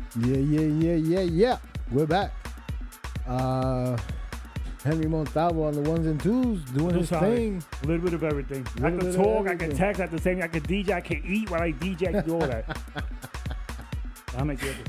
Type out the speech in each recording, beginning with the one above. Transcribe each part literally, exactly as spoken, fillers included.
Yeah, yeah, yeah, yeah, yeah. We're back. Uh, Henry Montalvo on the ones and twos, doing his Sorry. thing. A little bit of everything. I Little can bit of talk, I everything. can text at the same time, I can D J, I can eat while I D J, I can do all that. I'll make it.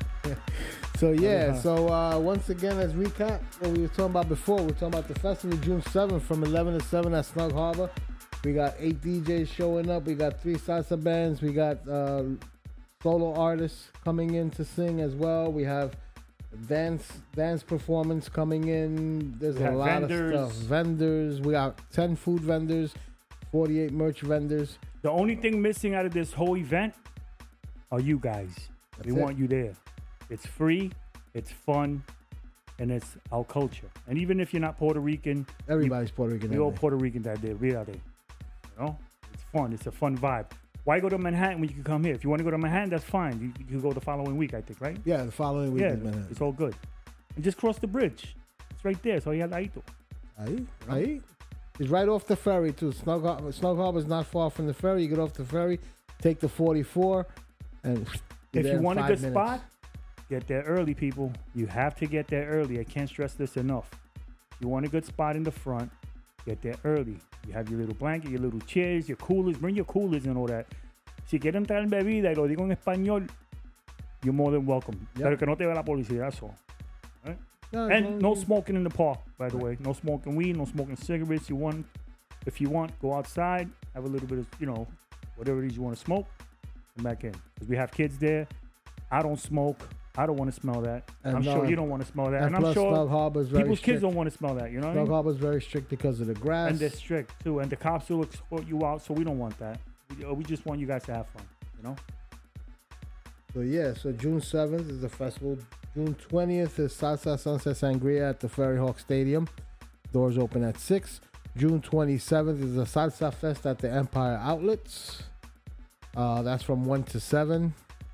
So yeah, Uh-huh. so uh, once again, let's recap what we were talking about before. We were talking about the festival June seventh from eleven to seven at Snug Harbor. We got eight D Js showing up. We got three salsa bands. We got uh, solo artists coming in to sing as well. We have dance dance performance coming in. There's We a have lot vendors. of stuff. Vendors. We got ten food vendors, forty-eight merch vendors. The only thing missing out of this whole event are you guys. That's we it. want you there. It's free, it's fun, and it's our culture. And even if you're not Puerto Rican, Everybody's Puerto Rican. we that all day. Puerto Rican that day. We are there. You know? It's fun. It's a fun vibe. Why go to Manhattan when you can come here? If you want to go to Manhattan, that's fine. You, you can go the following week, I think, right? Yeah, the following week yeah, is Manhattan. it's all good. And just cross the bridge. It's right there. So you have Aito. Aye, aye. It's right off the ferry too. Snug Harbor, Snug Harbor is not far from the ferry. You get off the ferry, take the forty-four, and you're If there you in want a five good minutes. spot, get there early, people. You have to get there early. I can't stress this enough. If you want a good spot in the front, get there early. You have your little blanket, your little chairs, your coolers. Bring your coolers and all that. Si quieren traer bebida, y lo digo en español, you're more than welcome. Yep. Pero que no te vea la policía, that's all. Right? No, And no, no smoking in the park, by the way. No smoking weed, no smoking cigarettes. You want, if you want, go outside, have a little bit of, you know, whatever it is you want to smoke, come back in. Because we have kids there. I don't smoke. I don't want to smell that. And, I'm sure uh, you don't want to smell that. And, And, I'm plus, sure Snug Harbor is very people's strict. kids don't want to smell that. You know what I Snug mean? Harbor is very strict because of the grass. And they're strict too. And the cops will escort you out, so we don't want that. We, uh, we just want you guys to have fun. You know? So yeah, so June seventh is the festival. June twentieth is Salsa Sunset Sangria at the Ferry Hawk Stadium. Doors open at six. June twenty-seventh is the Salsa Fest at the Empire Outlets. Uh, that's from one to seven.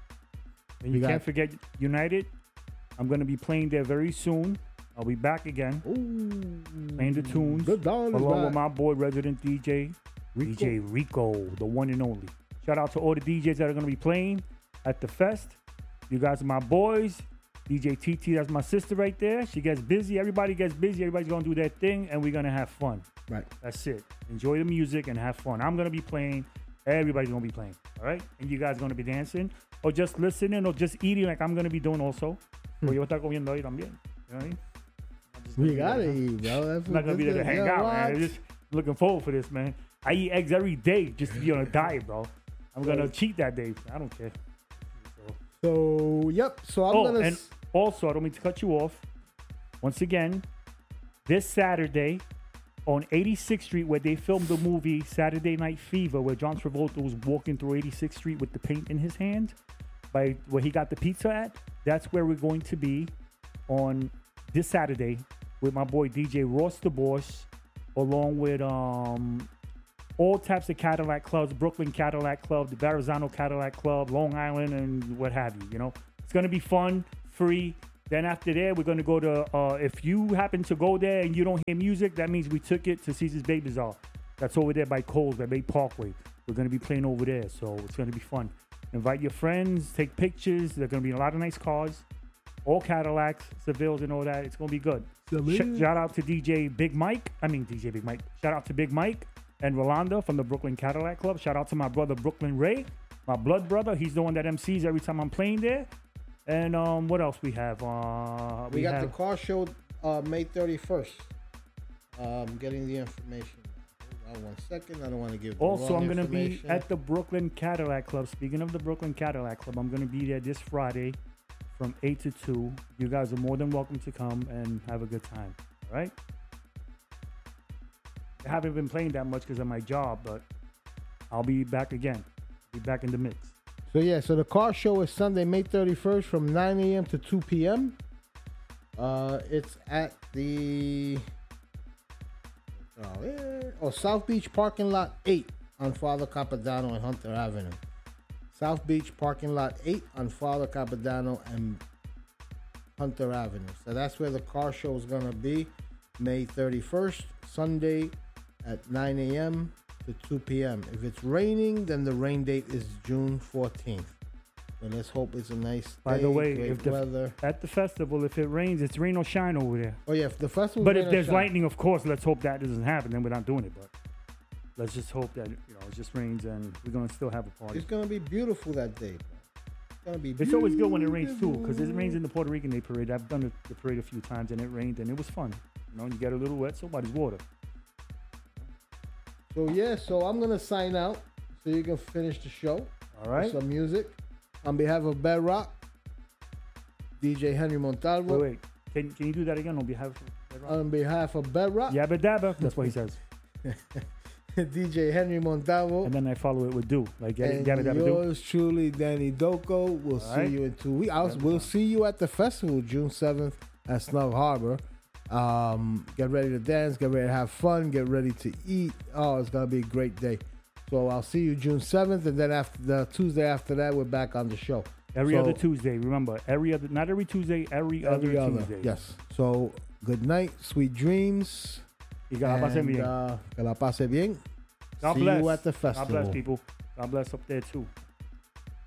And We you got- can't forget United. I'm going to be playing there very soon. I'll be back again. Ooh, Playing the tunes. Good dawn is Along back. with my boy, resident D J, Rico. D J Rico, the one and only. Shout out to all the D Js that are going to be playing at the fest. You guys are my boys. D J T T, that's my sister right there. She gets busy. Everybody gets busy. Everybody's going to do their thing, and we're going to have fun. Right. That's it. Enjoy the music and have fun. I'm going to be playing. Everybody's going to be playing. All right? And you guys are going to be dancing or just listening or just eating like I'm going to be doing also. Hmm. Or yo voy a estar comiendo ahí también. You know what I mean? I'm just We gonna be gotta there, huh? eat, bro. That's I'm not gonna be there to hang out, man. I'm just looking forward for this, man. I eat eggs every day just to be on a diet, bro. I'm gonna cheat that day. I don't care. So- So yep. So I'm oh, gonna. and s- also, I don't mean to cut you off. Once again, this Saturday on eighty-sixth Street, where they filmed the movie Saturday Night Fever, where John Travolta was walking through eighty-sixth Street with the paint in his hand, by where he got the pizza at. That's where we're going to be on this Saturday with my boy D J Ross the Boss, along with um all types of Cadillac clubs, Brooklyn Cadillac Club, the Verrazano Cadillac Club, Long Island, and what have you. You know, it's gonna be fun, free. Then after there, we're gonna go to. Uh, if you happen to go there and you don't hear music, that means we took it to Caesar's Bay Bazaar. That's over there by Coles, by Bay Parkway. We're gonna be playing over there, so it's gonna be fun. Invite your friends, take pictures. There's gonna be a lot of nice cars, all Cadillacs, Sevilles, and all that. It's gonna be good. Sh- shout out to D J Big Mike. I mean D J Big Mike. Shout out to Big Mike and Rolanda from the Brooklyn Cadillac Club. Shout out to my brother Brooklyn Ray, my blood brother. He's the one that M Cs every time I'm playing there. And um, what else we have? Uh, we, got have, the car show uh, May thirty-first. Um, getting the information. Hold on one second. I don't want to give. the Also, wrong I'm going to be information. at the Brooklyn Cadillac Club. Speaking of the Brooklyn Cadillac Club, I'm going to be there this Friday from eight to two. You guys are more than welcome to come and have a good time. All right? I haven't been playing that much because of my job, but I'll be back again. Be back in the mix. So yeah, so the car show is Sunday, May thirty-first from nine a.m. to two p.m. Uh, it's at the oh, yeah. oh South Beach parking lot eight on Father Capodanno and Hunter Avenue. South Beach parking lot eight on Father Capodanno and Hunter Avenue. So that's where the car show is gonna be, May thirty-first, Sunday at nine a.m. to two p.m. If it's raining, then the rain date is June fourteenth. And let's hope it's a nice By day, the way, great if the, weather. at the festival, if it rains, it's rain or shine over there. Oh yeah, if the festival. But if there's lightning, of course, let's hope that doesn't happen. Then we're not doing it. But let's just hope that, you know, it just rains and we're gonna still have a party. It's gonna be beautiful that day. It's gonna be. It's always good when it rains too, because it rains in the Puerto Rican Day parade. I've done the, the parade a few times and it rained and it was fun. You know, you get a little wet, so but it's water. So yeah, so I'm gonna sign out so you can finish the show. All right. With some music on behalf of Bedrock, D J Henry Montalvo. Wait, wait. Can, can you do that again on behalf of Bedrock? On behalf of Bedrock, Yabba dabba. That's what he says. D J Henry Montalvo. And then I follow it with do. Like And yabba dabba do. yours truly, Danny Doko. We'll All see right. you in two weeks. I'll, we'll see you at the festival June seventh at Snug Harbor. Um, get ready to dance, get ready to have fun, get ready to eat. Oh, it's gonna be a great day. So I'll see you June seventh, and then after the Tuesday after that, we're back on the show. Every So- other Tuesday. Remember, every other, not every Tuesday, every, Every other, other, Tuesday. yes. So good night, sweet dreams, Y que la pasen and bien. uh, que la pase bien. God See bless. you at the God festival. bless people. God bless up there too.